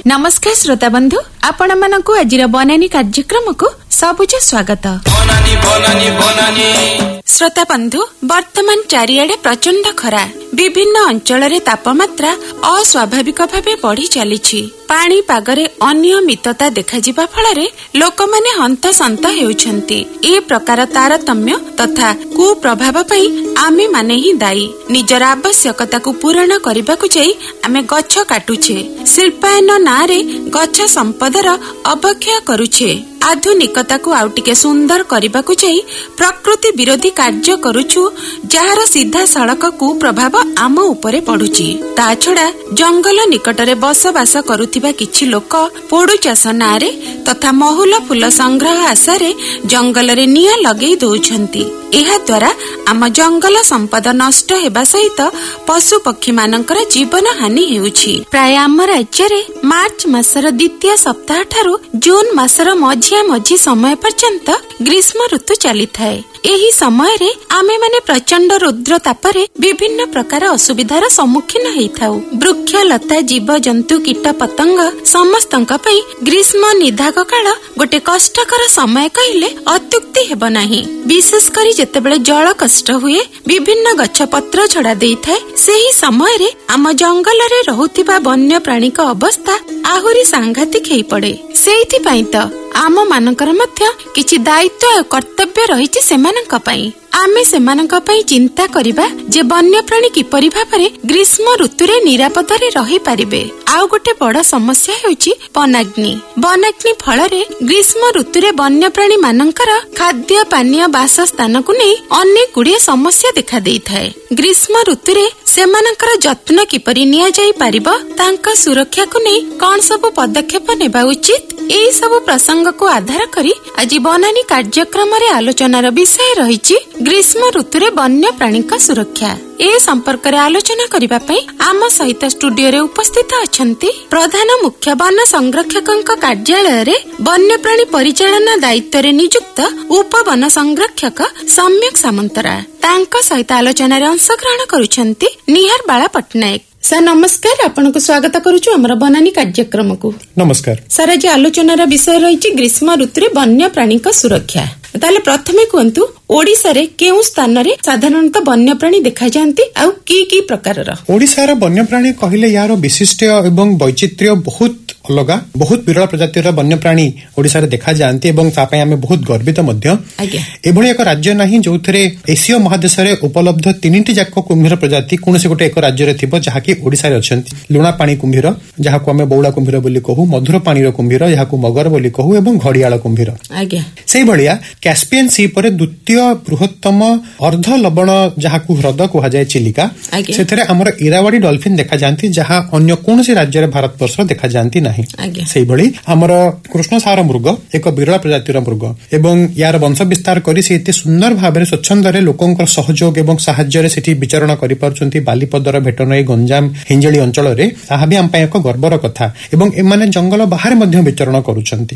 नमस्कार श्रोता बंधु, आपण मानकु आजिर बनानी कार्यक्रम को सबुज स्वागत। श्रोता बंधु, वर्तमान चारिआडे प्रचंड खरा, विभिन्न अंचल रे तापमात्रा अस्वाभाविक भावे बढ़ी चलीछि। पानी पागरे अनियमितता देखाजिबा फଳରେ लोकमाने हंतसंत हेउछन्ति। ए प्रकार तारतम्य तथा कुप्रभाव पई आमे माने ही दायी। निजर आवश्यकता को पूरण करबाकु जाई आमे गछ काटुछे, शिल्पायन नारे गछ संपदर अवक्षय करुछे। आधुनिकता को आउ टिके सुंदर करबाकु जाई प्रकृति विरोधी कार्य करुछु, जहार सीधा सड़क कुप्रभाव आम उपरे पड़ुछि। ता छड़ा जंगल निकटरे बसवास करुथिबा किछि लोक पोडु चाष नारे तथा महुल फूल संग्रह आशारे जंगल रे निया लगेई दउछन्ति। एहा द्वारा आम जंगल संपद नष्ट हेबा सहित पशु पक्षी मानकर जीवन हानि हेउछि। प्राय आम राज्य रे मार्च मासर द्वितीय सप्ताह ठारू जून मासर मझी समय पर्यंत ग्रीष्म ऋतु चली थाए। एही समय रे आमे माने प्रचंड रुद्र तापरे विभिन्न प्रकार असुविधार सम्मुखीन हेइथाउ। वृक्ष लता जीव जंतु कीट पतंग समस्तंक पई ग्रीष्म निधाग काल गोटे कष्टकर समय कहिले अत्युक्ति हेब नाही। विशेष करी जेतेबेले जल कष्ट हुए, विभिन्न गछ पत्र छड़ा देइथाए, सेही समय रे आम जंगल रे रहुथिबा वन्य प्राणी का अवस्था आहुरी सांघातिक हेइ पड़े। सेइथि पई त आम मानकर मध्य किछि दायित्व और कर्तव्य रहिछि सेमानक पई। आमे सेमानक पई चिंता करिबा जे वन्य प्राणी किपरि भाबरे ग्रीष्म ऋतुरे निरापदरे रहि पारिबे। आउ गोटे बड़ समस्या हेउछि वनाग्नि। वनाग्नि फଳରେ ग्रीष्म ऋतुरे वन्य प्राणी मानकर खाद्य पानीय बासस्थान को नै अनेक गुड़िए समस्या देखा देइथाए। ग्रीष्म ऋतुरे सेमानकर जत्न किपरि निया जाई पारिबो, तांका सुरक्षा को नै कोन सब पदक्षेप नेबा उचित, एई सब प्रसंग को आधार करी आज बनानी कार्यक्रम रे आलोचनार विषय रहिछि ग्रीष्म ऋतुरे वन्य प्राणी का सुरक्षा। ए संपर्क रे आलोचना करिबा पई आम सहित स्टूडियो रे उपस्थित अछंती प्रधान मुख्य वन संरक्षकक कार्यालय रे वन्य प्राणी परिचालन दायित्व रे नियुक्त उप वन संरक्षक सम्यक सामंतरा। तांका सहित आलोचना रे अंशग्रहण करूछंती निहार बाला पटनायक। सर नमस्कार, आपनको स्वागत करूछु हमर बनानी कार्यक्रम को। नमस्कार सर, आज आलोचनार विषय रहिछि ग्रीष्म ऋतुरे वन्य प्राणी का सुरक्षा। ताले प्रथमे कहंतु, ओडिसा रे केउ स्थान रे साधारणतः वन्य प्राणी देखा जांती आ की प्रकारर? ओडिसा रे वन्य प्राणी कहिले यार विशिष्ट एवं वैचित्र्य बहुत अलगा, बहुत विरल प्रजातिर वन्य प्राणी ओडिसा रे देखा जांती एवं ता पय हमें बहुत गर्वित मध्य। एभଳି एक राज्य नाही जोथरे एशिया महादेश रे उपलब्ध तीनटी जाक कुम्भीर प्रजाति कोनसे गोटे एक राज्य रे थिबो, जहा कि ओडिसा रे अछंती। लुणा पानी कुम्भीर जहा को हमें बौला कुम्भीर बोली कहू, मधुर पानी रो कुम्भीर जहा को मगर बोली कहू एवं घड़ियाळ कुम्भीर। सेही भलिया कैस्पियन सी पर द्वितीय बृहत्तम अर्ध लवण जहा को ह्रद कहा जाए चिलिका, सेथरे हमर इरावाडी डॉल्फिन देखा जांती, जहा अन्य कोनसे राज्य रे भारत वर्ष देखा जांती नाही। सेही भली हमर कृष्णसार मृग एक विरल प्रजातिर मृग एवं यार वंश विस्तार करी से एते सुंदर भाबरे स्वच्छंदरे लोकंकर सहयोग एवं साहाय्य रे सेठी विचरण करि पारचंती। बालीपदर भेटनई गंजाम हिंजली अंचल रे ताहा भी हम पय एक गर्वर कथा एवं एमाने जंगल बाहर मध्य विचरण करूछंती।